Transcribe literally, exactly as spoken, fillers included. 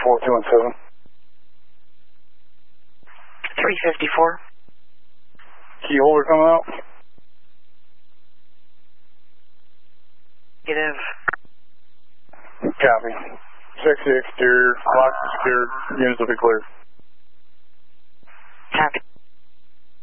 four two one seven. three fifty-four. Key holder coming out. Negative. Copy. Sexy exterior, locked and secured, units will be clear. Copy.